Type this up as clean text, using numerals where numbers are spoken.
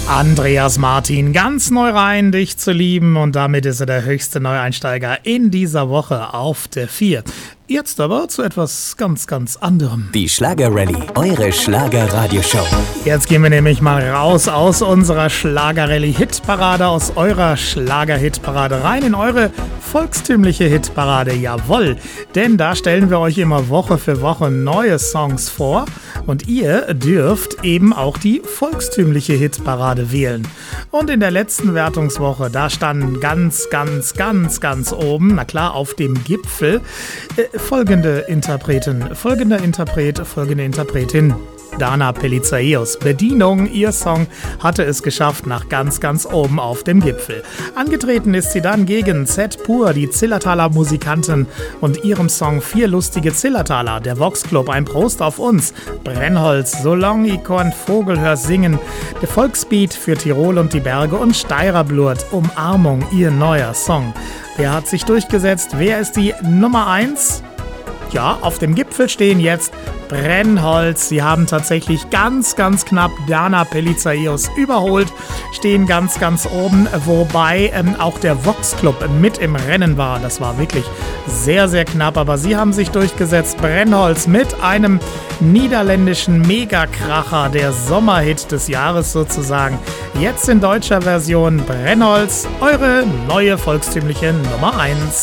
Andreas Martin, ganz neu rein, dich zu lieben, und damit ist er der höchste Neueinsteiger in dieser Woche auf der 4. Jetzt aber zu etwas ganz, ganz anderem. Die Schlager-Rallye, eure Schlager-Radioshow. Jetzt gehen wir nämlich mal raus aus unserer Schlager-Rallye-Hitparade, aus eurer Schlager-Hitparade rein in eure volkstümliche Hitparade. Jawohl, denn da stellen wir euch immer Woche für Woche neue Songs vor und ihr dürft eben auch die volkstümliche Hitparade wählen. Und in der letzten Wertungswoche, da standen ganz oben, na klar, auf dem Gipfel, folgende Interpretin. Dana Pelizaeus. Bedienung, ihr Song hatte es geschafft nach ganz oben auf dem Gipfel. Angetreten ist sie dann gegen Z Pur, die Zillertaler Musikanten, und ihrem Song 4 lustige Zillertaler. Der Vox Club, ein Prost auf uns. Brennholz, Solange ich korn Vogel hör singen. Der Volksbeat für Tirol und die Berge und Steirerblut. Umarmung, ihr neuer Song. Wer hat sich durchgesetzt? Wer ist die Nummer 1? Ja, auf dem Gipfel stehen jetzt Brennholz. Sie haben tatsächlich ganz knapp Dana Pelizaeus überholt, stehen ganz oben, wobei auch der Vox Club mit im Rennen war. Das war wirklich sehr knapp, aber sie haben sich durchgesetzt. Brennholz mit einem niederländischen Megakracher, der Sommerhit des Jahres sozusagen. Jetzt in deutscher Version Brennholz, eure neue volkstümliche Nummer 1.